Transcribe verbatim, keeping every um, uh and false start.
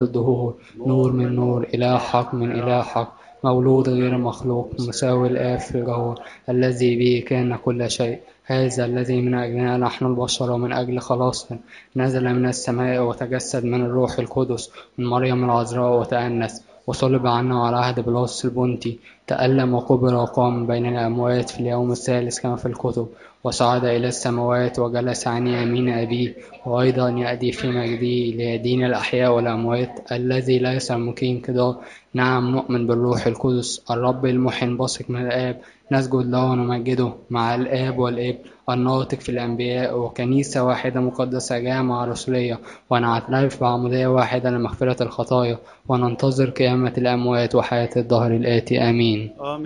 الدهور، نور من نور، إله حق من إله حق، مولود غير مخلوق، مساوي الآب في الجوهر، الذي به كان كل شيء. هذا الذي من أجلنا نحن البشر ومن أجل خلاصنا نزل من السماء وتجسد من الروح القدس من مريم العذراء وتأنس، وصلب عنا على عهد بلاطس البنطي، تألم وقبر وقام من بين الأموات في اليوم الثالث كما في الكتب، وصعد إلى السماوات وجلس عن يمين أبيه، وأيضا يأتي في مجده ليدين الأحياء والأموات. الذي ليس مقيم كده، نعم نؤمن بالروح القدس الرب المحيي البثق من الآب، نسجد له ونمجده مع الآب والابن الناطق في الأنبياء، وكنيسة واحدة مقدسة جامعة رسولية، ونعترف بعمودية واحدة لمغفرة الخطايا، وننتظر قيامة الأموات وحياة الدهر الآتي. آمين.